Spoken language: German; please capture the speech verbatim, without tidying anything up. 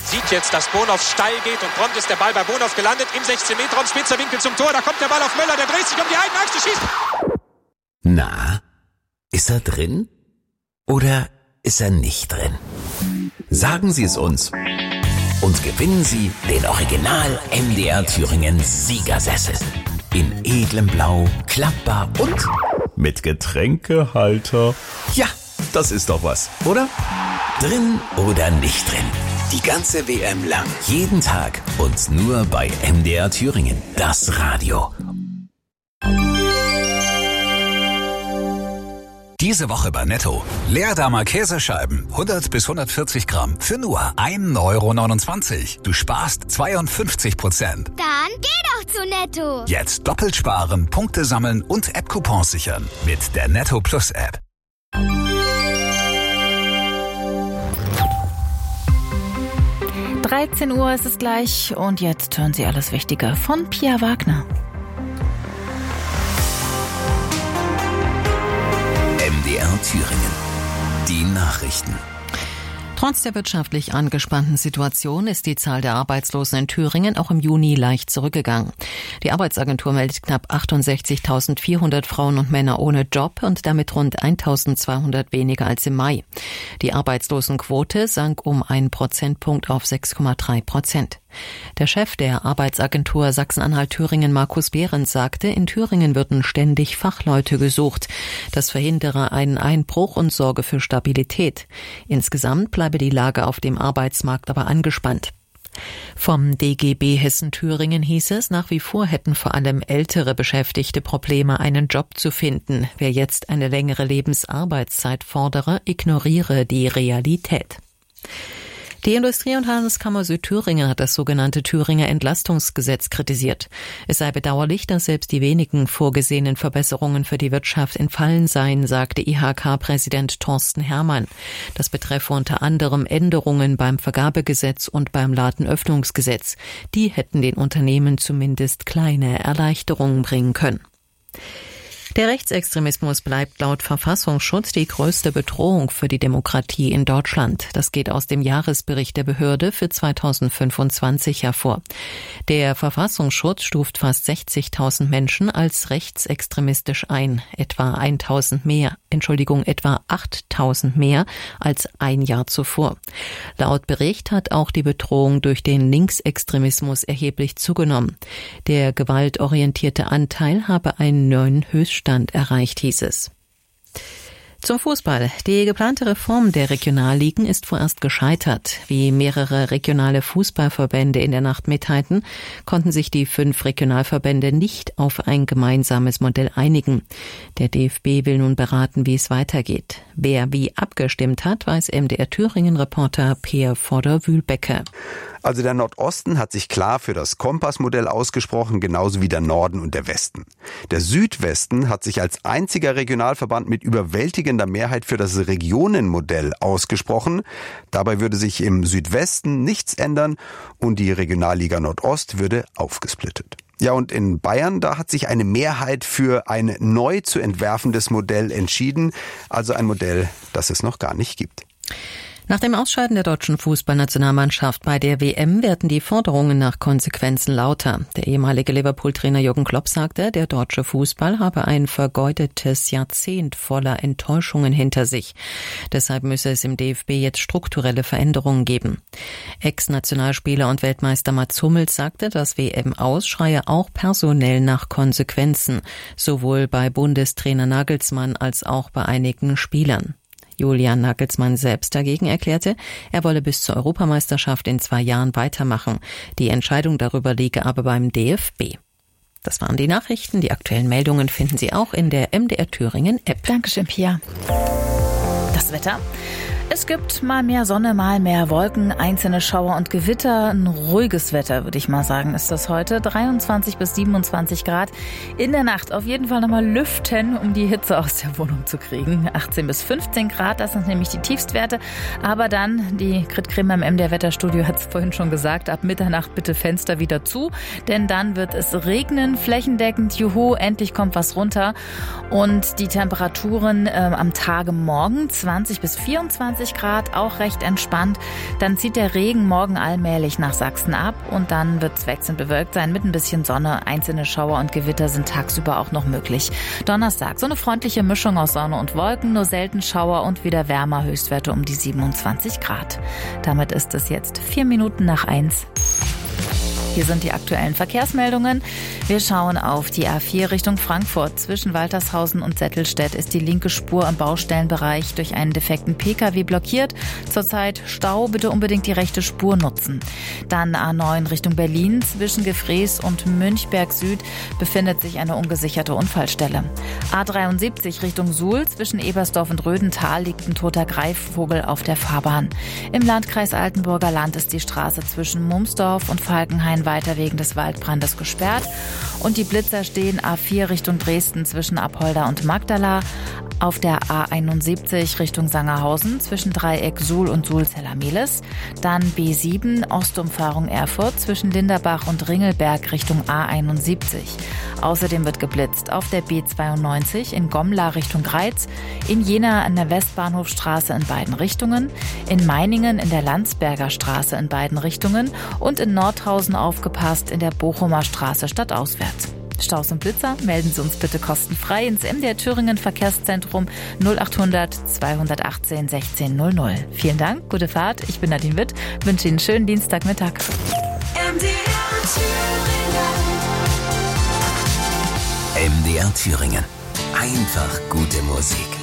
Sieht jetzt, dass Bonhoff steil geht und prompt ist der Ball bei Bonhoff gelandet. Im sechzehn Meter Raum, spitzer Winkel zum Tor. Da kommt der Ball auf Möller, der dreht sich um die eigene Achse, schießt. Na, ist er drin? Oder ist er nicht drin? Sagen Sie es uns. Und gewinnen Sie den Original M D R Thüringen Siegersessel. In edlem Blau, klappbar und mit Getränkehalter. Ja, das ist doch was, oder? Drin oder nicht drin? Die ganze W M lang. Jeden Tag und nur bei M D R Thüringen. Das Radio. Diese Woche bei Netto. Leerdamer Käsescheiben, hundert bis hundertvierzig Gramm, für nur ein Euro neunundzwanzig. Du sparst zweiundfünfzig Prozent. Dann geh doch zu Netto. Jetzt doppelt sparen, Punkte sammeln und App-Coupons sichern. Mit der Netto Plus App. dreizehn Uhr ist es gleich und jetzt hören Sie alles Wichtige von Pia Wagner. M D R Thüringen. Die Nachrichten. Trotz der wirtschaftlich angespannten Situation ist die Zahl der Arbeitslosen in Thüringen auch im Juni leicht zurückgegangen. Die Arbeitsagentur meldet knapp achtundsechzigtausendvierhundert Frauen und Männer ohne Job und damit rund eintausendzweihundert weniger als im Mai. Die Arbeitslosenquote sank um einen Prozentpunkt auf sechs Komma drei Prozent. Der Chef der Arbeitsagentur Sachsen-Anhalt-Thüringen, Markus Behrens, sagte, in Thüringen würden ständig Fachleute gesucht. Das verhindere einen Einbruch und sorge für Stabilität. Insgesamt bleibe die Lage auf dem Arbeitsmarkt aber angespannt. Vom D G B Hessen-Thüringen hieß es, nach wie vor hätten vor allem ältere Beschäftigte Probleme, einen Job zu finden. Wer jetzt eine längere Lebensarbeitszeit fordere, ignoriere die Realität. Die Industrie- und Handelskammer Südthüringen hat das sogenannte Thüringer Entlastungsgesetz kritisiert. Es sei bedauerlich, dass selbst die wenigen vorgesehenen Verbesserungen für die Wirtschaft entfallen seien, sagte I H K-Präsident Thorsten Herrmann. Das betreffe unter anderem Änderungen beim Vergabegesetz und beim Ladenöffnungsgesetz. Die hätten den Unternehmen zumindest kleine Erleichterungen bringen können. Der Rechtsextremismus bleibt laut Verfassungsschutz die größte Bedrohung für die Demokratie in Deutschland. Das geht aus dem Jahresbericht der Behörde für zweitausendfünfundzwanzig hervor. Der Verfassungsschutz stuft fast sechzigtausend Menschen als rechtsextremistisch ein, etwa eintausend mehr, Entschuldigung, etwa achttausend mehr als ein Jahr zuvor. Laut Bericht hat auch die Bedrohung durch den Linksextremismus erheblich zugenommen. Der gewaltorientierte Anteil habe einen neuen Höchststand erreicht, hieß es. Zum Fußball. Die geplante Reform der Regionalligen ist vorerst gescheitert. Wie mehrere regionale Fußballverbände in der Nacht mitteilten, konnten sich die fünf Regionalverbände nicht auf ein gemeinsames Modell einigen. Der D F B will nun beraten, wie es weitergeht. Wer wie abgestimmt hat, weiß M D R Thüringen-Reporter Peer Vorder-Wühlbecke. Also der Nordosten hat sich klar für das Kompassmodell ausgesprochen, genauso wie der Norden und der Westen. Der Südwesten hat sich als einziger Regionalverband mit überwältigender Mehrheit für das Regionenmodell ausgesprochen. Dabei würde sich im Südwesten nichts ändern und die Regionalliga Nordost würde aufgesplittet. Ja, und in Bayern, da hat sich eine Mehrheit für ein neu zu entwerfendes Modell entschieden, also ein Modell, das es noch gar nicht gibt. Nach dem Ausscheiden der deutschen Fußballnationalmannschaft bei der W M werden die Forderungen nach Konsequenzen lauter. Der ehemalige Liverpool-Trainer Jürgen Klopp sagte, der deutsche Fußball habe ein vergeudetes Jahrzehnt voller Enttäuschungen hinter sich. Deshalb müsse es im D F B jetzt strukturelle Veränderungen geben. Ex-Nationalspieler und Weltmeister Mats Hummels sagte, das W M-Aus schreie auch personell nach Konsequenzen, sowohl bei Bundestrainer Nagelsmann als auch bei einigen Spielern. Julian Nagelsmann selbst dagegen erklärte, er wolle bis zur Europameisterschaft in zwei Jahren weitermachen. Die Entscheidung darüber liege aber beim D F B. Das waren die Nachrichten. Die aktuellen Meldungen finden Sie auch in der M D R Thüringen App. Dankeschön, Pia. Das Wetter. Es gibt mal mehr Sonne, mal mehr Wolken, einzelne Schauer und Gewitter. Ein ruhiges Wetter, würde ich mal sagen, ist das heute. dreiundzwanzig bis siebenundzwanzig Grad. In der Nacht auf jeden Fall nochmal lüften, um die Hitze aus der Wohnung zu kriegen. achtzehn bis fünfzehn Grad, das sind nämlich die Tiefstwerte. Aber dann, die Grit Kremer im M D R Wetterstudio hat es vorhin schon gesagt, ab Mitternacht bitte Fenster wieder zu. Denn dann wird es regnen, flächendeckend. Juhu, endlich kommt was runter. Und die Temperaturen äh, am Tage morgen zwanzig bis vierundzwanzig siebenundzwanzig Grad, auch recht entspannt. Dann zieht der Regen morgen allmählich nach Sachsen ab und dann wird es wechselnd bewölkt sein mit ein bisschen Sonne. Einzelne Schauer und Gewitter sind tagsüber auch noch möglich. Donnerstag, so eine freundliche Mischung aus Sonne und Wolken, nur selten Schauer und wieder wärmer, Höchstwerte um die siebenundzwanzig Grad. Damit ist es jetzt vier Minuten nach eins. Hier sind die aktuellen Verkehrsmeldungen. Wir schauen auf die A vier Richtung Frankfurt. Zwischen Waltershausen und Settelstedt ist die linke Spur im Baustellenbereich durch einen defekten Pkw blockiert. Zurzeit Stau, bitte unbedingt die rechte Spur nutzen. Dann A neun Richtung Berlin. Zwischen Gefrees und Münchberg Süd befindet sich eine ungesicherte Unfallstelle. A dreiundsiebzig Richtung Suhl. Zwischen Ebersdorf und Rödental liegt ein toter Greifvogel auf der Fahrbahn. Im Landkreis Altenburger Land ist die Straße zwischen Mumsdorf und Falkenhain weiter wegen des Waldbrandes gesperrt. Und die Blitzer stehen A vier Richtung Dresden zwischen Apolda und Magdala. Auf der A einundsiebzig Richtung Sangerhausen zwischen Dreieck Suhl und Suhl-Zellermelis. Dann B sieben Ostumfahrung Erfurt zwischen Linderbach und Ringelberg Richtung A einundsiebzig. Außerdem wird geblitzt auf der B zweiundneunzig in Gomla Richtung Greiz, in Jena an der Westbahnhofstraße in beiden Richtungen, in Meiningen in der Landsberger Straße in beiden Richtungen und in Nordhausen aufgepasst in der Bochumer Straße stadtauswärts. Staus und Blitzer melden Sie uns bitte kostenfrei ins M D R Thüringen Verkehrszentrum null achthundert zweihundertachtzehn sechzehn null null. Vielen Dank, gute Fahrt. Ich bin Nadine Witt, wünsche Ihnen einen schönen Dienstagmittag. M D R Thüringen. M D R Thüringen. Einfach gute Musik.